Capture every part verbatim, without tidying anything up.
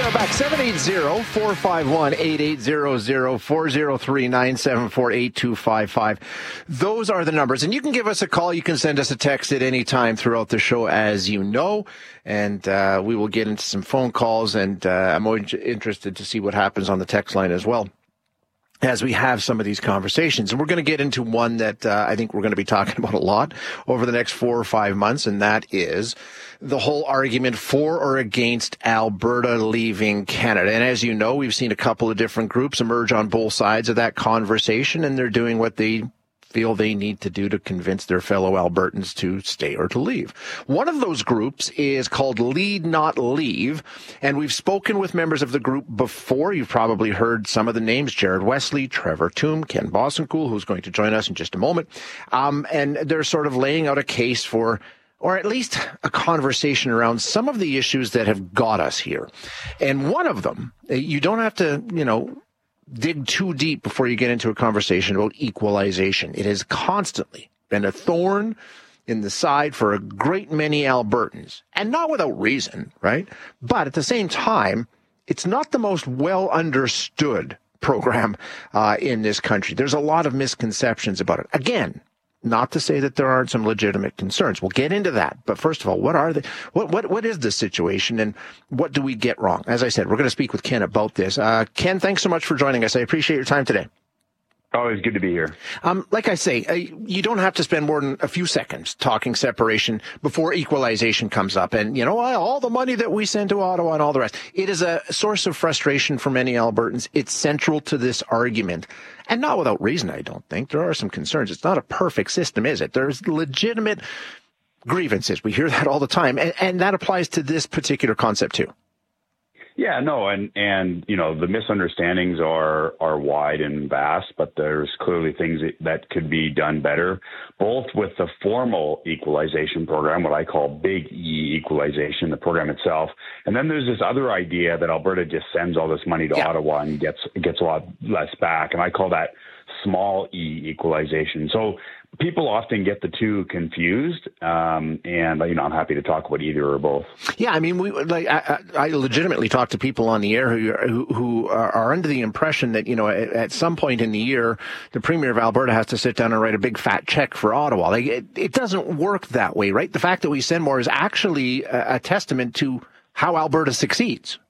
we're back. seven eight zero, four five one, eight eight zero zero, four zero three, nine seven four, eight two five five. Those are the numbers. And you can give us a call. You can send us a text at any time throughout the show, as you know. And uh, we will get into some phone calls. And uh, I'm always interested to see what happens on the text line as well, as we have some of these conversations. And we're going to get into one that uh, I think we're going to be talking about a lot over the next four or five months, and that is the whole argument for or against Alberta leaving Canada. And as you know, we've seen a couple of different groups emerge on both sides of that conversation, and they're doing what they feel they need to do to convince their fellow Albertans to stay or to leave. One of those groups is called Lead Not Leave, and we've spoken with members of the group before. You've probably heard some of the names: Jared Wesley, Trevor Toom, Ken Bossencool, who's going to join us in just a moment. Um, and they're sort of laying out a case for, or at least a conversation around some of the issues that have got us here. And one of them, you don't have to, you know, dig too deep before you get into a conversation about equalization. It has constantly been a thorn in the side for a great many Albertans, and not without reason, right? But at the same time, it's not the most well understood program uh, in this country. There's a lot of misconceptions about it. Again, not to say that there aren't some legitimate concerns. We'll get into that. But first of all, what are the, what, what, what is the situation, and what do we get wrong? As I said, we're going to speak with Ken about this. Uh, Ken, thanks so much for joining us. I appreciate your time today. Always good to be here. Um, like I say, uh, you don't have to spend more than a few seconds talking separation before equalization comes up. And, you know, all the money that we send to Ottawa and all the rest. It is a source of frustration for many Albertans. It's central to this argument. And not without reason, I don't think. There are some concerns. It's not a perfect system, is it? There's legitimate grievances. We hear that all the time. And, and that applies to this particular concept, too. Yeah, no, and, and you know, the misunderstandings are are wide and vast, but there's clearly things that could be done better, both with the formal equalization program, what I call Big E equalization, the program itself, and then there's this other idea that Alberta just sends all this money to yeah. Ottawa and gets gets a lot less back, and I call that Small E equalization. So people often get the two confused, um, and you know I'm happy to talk about either or both. Yeah, I mean, we like I, I legitimately talk to people on the air who who, who are, are under the impression that you know at, at some point in the year the Premier of Alberta has to sit down and write a big fat check for Ottawa. Like it, it doesn't work that way, right? The fact that we send more is actually a, a testament to how Alberta succeeds.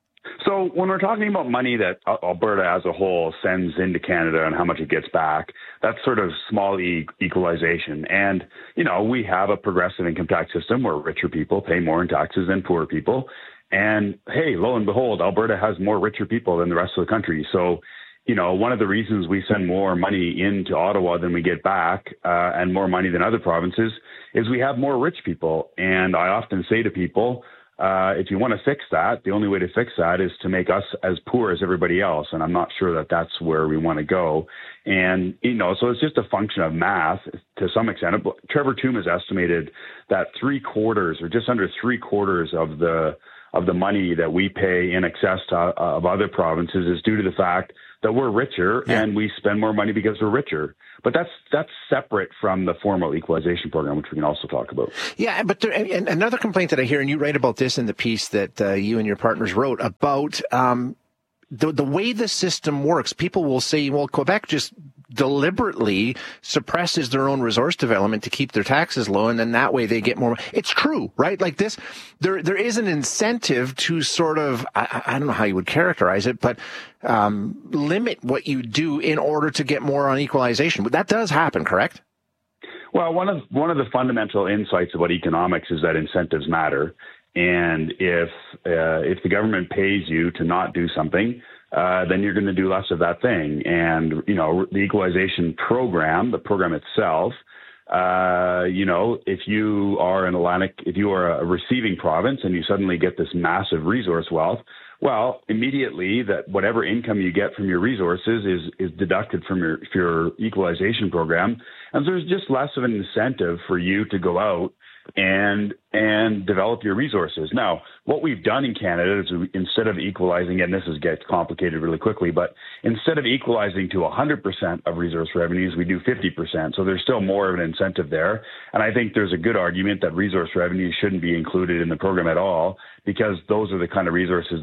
So when we're talking about money that Alberta as a whole sends into Canada and how much it gets back, that's sort of small e equalization. And, you know, we have a progressive income tax system where richer people pay more in taxes than poorer people. And, hey, lo and behold, Alberta has more richer people than the rest of the country. So, you know, one of the reasons we send more money into Ottawa than we get back uh, and more money than other provinces is we have more rich people. And I often say to people, Uh, if you want to fix that, the only way to fix that is to make us as poor as everybody else. And I'm not sure that that's where we want to go. And, you know, so it's just a function of math to some extent. Trevor Toom has estimated that three quarters or just under three quarters of the of the money that we pay in excess to, uh, of other provinces is due to the fact that we're richer yeah. and we spend more money because we're richer. But that's that's separate from the formal equalization program, which we can also talk about. Yeah, but there, and another complaint that I hear, and you write about this in the piece that uh, you and your partners wrote about um, the the way the system works. People will say, well, Quebec just deliberately suppresses their own resource development to keep their taxes low, and then that way they get more. It's true, right? Like this, there there is an incentive to sort of, I, I don't know how you would characterize it, but um, limit what you do in order to get more on equalization. But that does happen, correct? Well, one of one of the fundamental insights about economics is that incentives matter, and if uh, if the government pays you to not do something, Uh, then you're going to do less of that thing. And, you know, the equalization program, the program itself, uh, you know, if you are an Atlantic, if you are a receiving province and you suddenly get this massive resource wealth, well, immediately that whatever income you get from your resources is, is deducted from your, your equalization program. And so there's just less of an incentive for you to go out and and develop your resources. Now, what we've done in Canada is we, instead of equalizing, and this is gets complicated really quickly, but instead of equalizing to one hundred percent of resource revenues, we do fifty percent. So there's still more of an incentive there. And I think there's a good argument that resource revenues shouldn't be included in the program at all, because those are the kind of resources that sh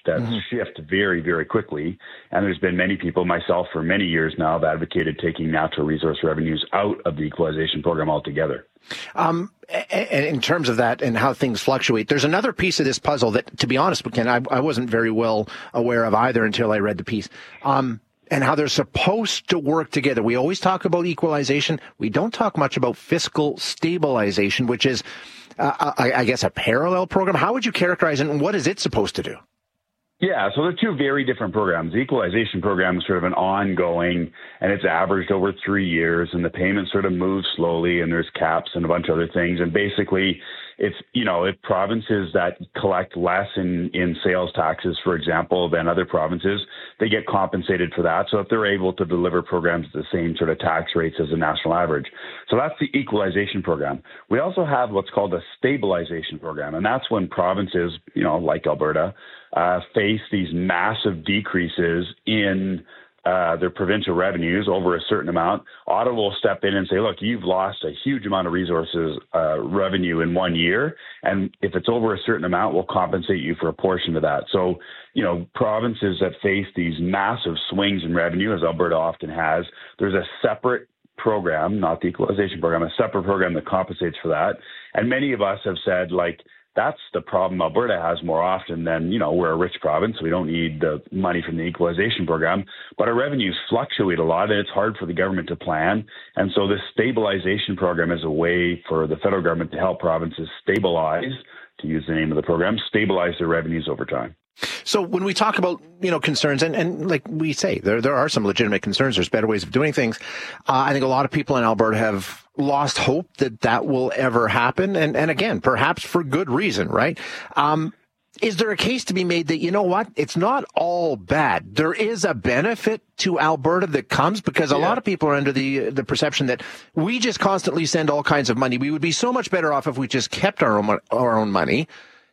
that Mm-hmm. shift very, very quickly. And there's been many people, myself for many years now, have advocated taking natural resource revenues out of the equalization program altogether. Um, and in terms of that and how things fluctuate, there's another piece of this puzzle that, to be honest, Ken, I, I wasn't very well aware of either until I read the piece. Um, and how they're supposed to work together. We always talk about equalization. We don't talk much about fiscal stabilization, which is, uh, I, I guess, a parallel program. How would you characterize it, and what is it supposed to do? Yeah, so they're two very different programs. The equalization program is sort of an ongoing, and it's averaged over three years, and the payments sort of move slowly, and there's caps and a bunch of other things. And basically, it's, you know, if provinces that collect less in, in sales taxes, for example, than other provinces, they get compensated for that. So if they're able to deliver programs at the same sort of tax rates as the national average. So that's the equalization program. We also have what's called a stabilization program, and that's when provinces, you know, like Alberta, Uh, face these massive decreases in uh, their provincial revenues over a certain amount. Ottawa will step in and say, look, you've lost a huge amount of resources uh, revenue in one year, and if it's over a certain amount, we'll compensate you for a portion of that. So, you know, provinces that face these massive swings in revenue, as Alberta often has, there's a separate program, not the equalization program, a separate program that compensates for that. And many of us have said, like, that's the problem Alberta has more often than, you know, we're a rich province, so we don't need the money from the equalization program. But our revenues fluctuate a lot, and it's hard for the government to plan. And so this stabilization program is a way for the federal government to help provinces stabilize, to use the name of the program, stabilize their revenues over time. So when we talk about, you know, concerns, and, and like we say, there there are some legitimate concerns. There's better ways of doing things. Uh, I think a lot of people in Alberta have lost hope that that will ever happen. And, and again, perhaps for good reason, right? Um, is there a case to be made that, you know what, it's not all bad? There is a benefit to Alberta that comes, because a yeah. lot of people are under the the perception that we just constantly send all kinds of money. We would be so much better off if we just kept our own, our own money.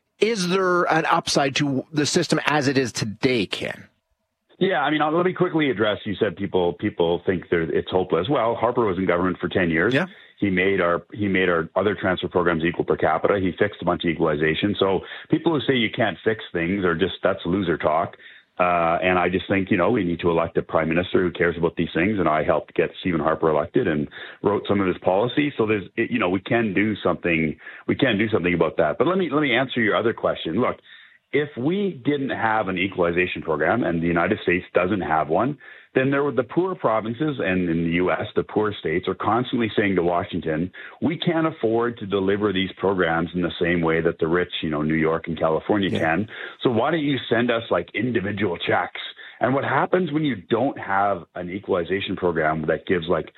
Is there an upside to the system as it is today, Ken? Yeah, I mean, I'll, let me quickly address, you said people people think it's hopeless. Well, Harper was in government for ten years. Yeah. He made our he made our other transfer programs equal per capita. He fixed a bunch of equalization. So people who say you can't fix things are just, that's loser talk. Uh, and I just think, you know, we need to elect a prime minister who cares about these things. And I helped get Stephen Harper elected and wrote some of his policy. So there's, you know, we can do something, we can do something about that. But let me, let me answer your other question. Look, if we didn't have an equalization program, and the United States doesn't have one, then there were the poor provinces, and in the U S, the poor states are constantly saying to Washington, we can't afford to deliver these programs in the same way that the rich, you know, New York and California yeah. can. So why don't you send us like individual checks? And what happens when you don't have an equalization program that gives like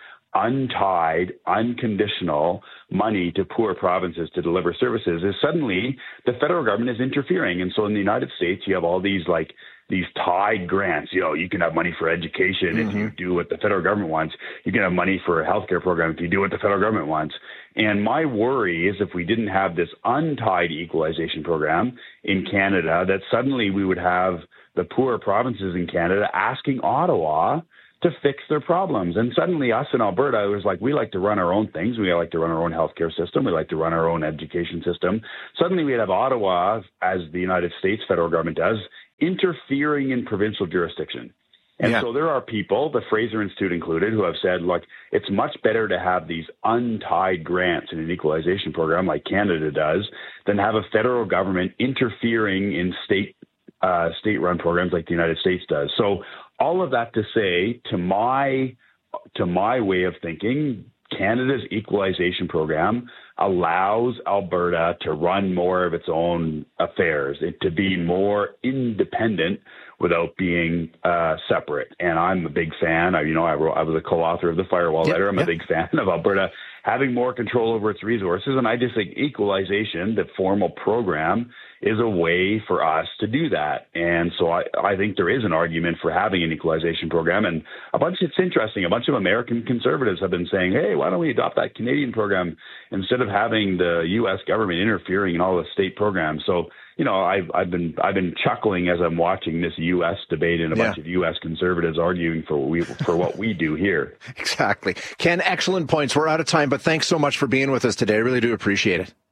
untied, unconditional money to poor provinces to deliver services is suddenly the federal government is interfering. And so in the United States, you have all these like these tied grants. You know, you can have money for education mm-hmm. if you do what the federal government wants. You can have money for a healthcare program if you do what the federal government wants. And my worry is if we didn't have this untied equalization program in Canada, that suddenly we would have the poor provinces in Canada asking Ottawa to fix their problems. And suddenly us in Alberta, it was like, we like to run our own things. We like to run our own healthcare system. We like to run our own education system. Suddenly we'd have Ottawa, as the United States federal government does, interfering in provincial jurisdiction. And yeah. so there are people, the Fraser Institute included, who have said, look, it's much better to have these untied grants in an equalization program like Canada does than have a federal government interfering in state uh, state-run programs like the United States does. So all of that to say, to my to my way of thinking, Canada's equalization program allows Alberta to run more of its own affairs, it, to be more independent without being uh, separate. And I'm a big fan. I, you know, I, wrote, I was a co-author of the Firewall yep, letter. I'm yep. a big fan of Alberta having more control over its resources. And I just think equalization, the formal program, is a way for us to do that. And so I, I think there is an argument for having an equalization program. And a bunch, it's interesting, a bunch of American conservatives have been saying, hey, why don't we adopt that Canadian program instead of having the U S government interfering in all the state programs? So, you know, I've, I've been I've been chuckling as I'm watching this U S debate and a yeah. bunch of U S conservatives arguing for what we for what we do here. Exactly. Ken, excellent points. We're out of time, but thanks so much for being with us today. I really do appreciate it.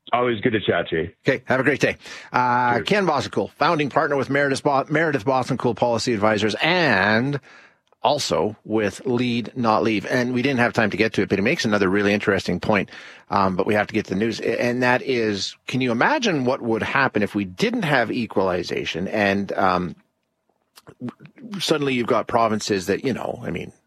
Always good to chat, Jay. Okay, have a great day. Uh, Ken Bossencool, founding partner with Meredith, Bo- Meredith Bossencool Policy Advisors, and also with Lead Not Leave. And we didn't have time to get to it, but he makes another really interesting point. Um, but we have to get to the news. And that is, can you imagine what would happen if we didn't have equalization and um, suddenly you've got provinces that, you know, I mean,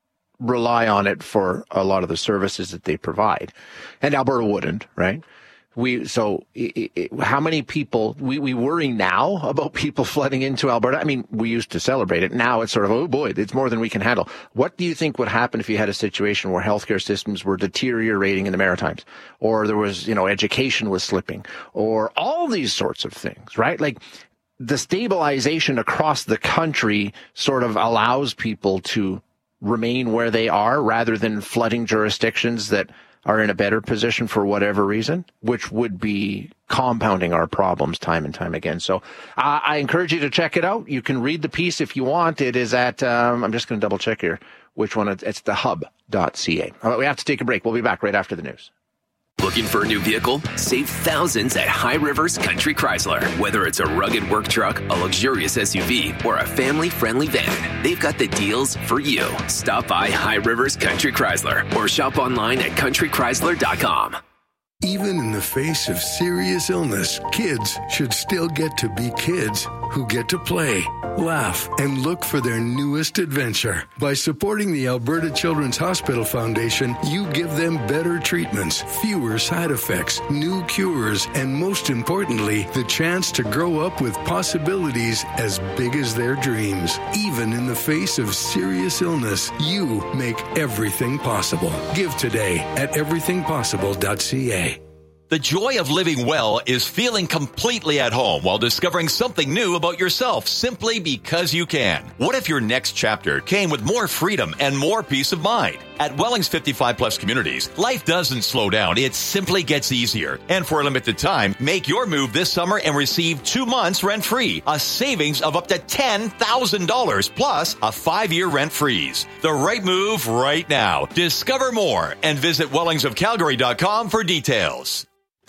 rely on it for a lot of the services that they provide. And Alberta wouldn't, right? We so it, it, how many people we, we worry now about people flooding into Alberta? I mean, we used to celebrate it. Now it's sort of, oh boy, it's more than we can handle. What do you think would happen if you had a situation where healthcare systems were deteriorating in the Maritimes, or there was, you know, education was slipping, or all these sorts of things, right? Like the stabilization across the country sort of allows people to remain where they are rather than flooding jurisdictions that are in a better position for whatever reason, which would be compounding our problems time and time again. So uh, I encourage you to check it out. You can read the piece if you want. It is at, um, I'm just going to double check here which one. It's the hub dot c a. All right, we have to take a break. We'll be back right after the news. Looking for a new vehicle? Save thousands at High Rivers Country Chrysler. Whether it's a rugged work truck, a luxurious S U V, or a family-friendly van, they've got the deals for you. Stop by High Rivers Country Chrysler or shop online at country chrysler dot com. Even in the face of serious illness, kids should still get to be kids who get to play, laugh, and look for their newest adventure. By supporting the Alberta Children's Hospital Foundation, you give them better treatments, fewer side effects, new cures, and most importantly, the chance to grow up with possibilities as big as their dreams. Even in the face of serious illness, you make everything possible. Give today at everything possible dot c a. The joy of living well is feeling completely at home while discovering something new about yourself simply because you can. What if your next chapter came with more freedom and more peace of mind? At Wellings fifty-five plus Communities, life doesn't slow down. It simply gets easier. And for a limited time, make your move this summer and receive two months rent-free, a savings of up to ten thousand dollars, plus a five-year rent freeze. The right move right now. Discover more and visit wellings of calgary dot com for details.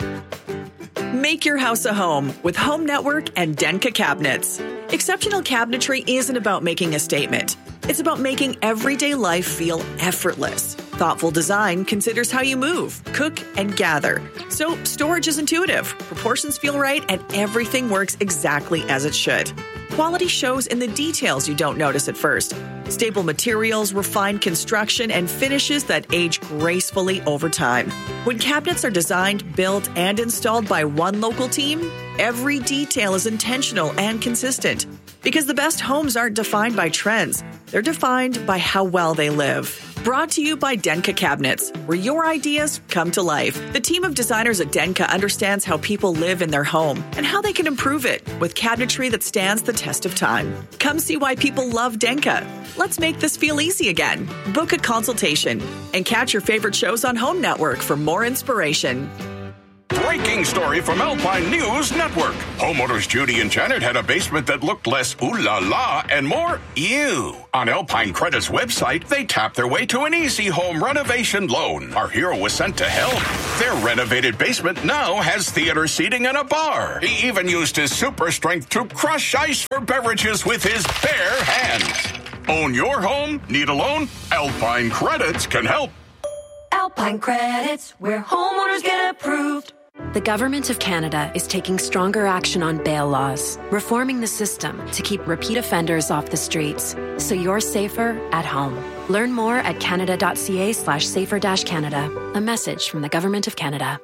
Make your house a home with Home Network and Denka Cabinets. Exceptional cabinetry isn't about making a statement. It's about making everyday life feel effortless. Thoughtful design considers how you move, cook, and gather. So storage is intuitive, proportions feel right, and everything works exactly as it should. Quality shows in the details you don't notice at first. Stable materials, refined construction, and finishes that age gracefully over time. When cabinets are designed, built, and installed by one local team, every detail is intentional and consistent. Because the best homes aren't defined by trends, they're defined by how well they live. Brought to you by Denka Cabinets, where your ideas come to life. The team of designers at Denka understands how people live in their home and how they can improve it with cabinetry that stands the test of time. Come see why people love Denka. Let's make this feel easy again. Book a consultation and catch your favorite shows on Home Network for more inspiration. Breaking story from Alpine News Network. Homeowners Judy and Janet had a basement that looked less ooh la la and more ew. On Alpine Credit's website, they tapped their way to an easy home renovation loan. Our hero was sent to help. Their renovated basement now has theater seating and a bar. He even used his super strength to crush ice for beverages with his bare hands. Own your home? Need a loan? Alpine Credits can help. Alpine Credits, where homeowners get approved. The Government of Canada is taking stronger action on bail laws, reforming the system to keep repeat offenders off the streets, so you're safer at home. Learn more at canada dot c a slash safer dash Canada. A message from the Government of Canada.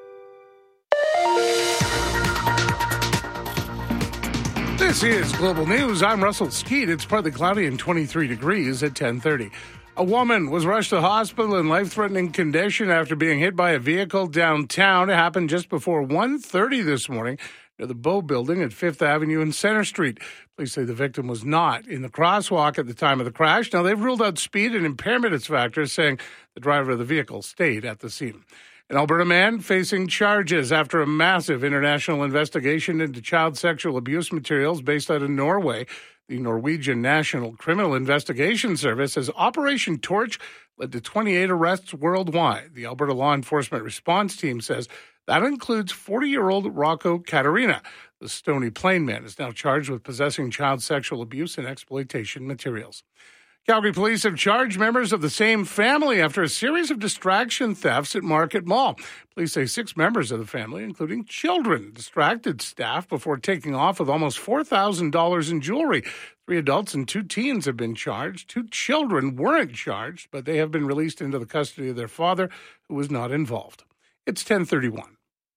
This is Global News. I'm Russell Skeet. It's partly cloudy and twenty-three degrees at ten thirty. A woman was rushed to hospital in life-threatening condition after being hit by a vehicle downtown. It happened just before one thirty this morning near the Bow Building at Fifth Avenue and Center Street. Police say the victim was not in the crosswalk at the time of the crash. Now, they've ruled out speed and impairment as factors, saying the driver of the vehicle stayed at the scene. An Alberta man facing charges after a massive international investigation into child sexual abuse materials based out of Norway. The Norwegian National Criminal Investigation Service says Operation Torch led to twenty-eight arrests worldwide. The Alberta Law Enforcement Response Team says That includes forty-year-old Rocco Caterina. The Stony Plain man is now charged with possessing child sexual abuse and exploitation materials. Calgary police have charged members of the same family after a series of distraction thefts at Market Mall. Police say six members of the family, including children, distracted staff before taking off with almost four thousand dollars in jewelry. Three adults and two teens have been charged. Two children weren't charged, but they have been released into the custody of their father, who was not involved. It's ten thirty-one.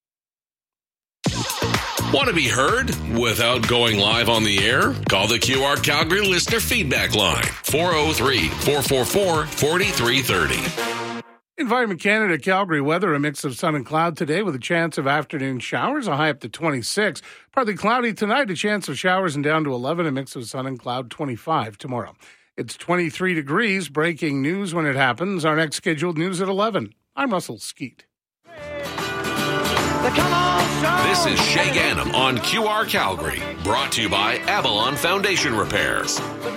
Want to be heard without going live on the air? Call the Q R Calgary listener feedback line, four oh three, four four four, four three three oh. Environment Canada Calgary weather, a mix of sun and cloud today with a chance of afternoon showers, a high up to twenty-six. Partly cloudy tonight, a chance of showers and down to eleven, a mix of sun and cloud, twenty-five tomorrow. It's twenty-three degrees. Breaking news when it happens. Our next scheduled news at eleven. I'm Russell Skeet. This is Shay Gannam on Q R Calgary, brought to you by Avalon Foundation Repairs.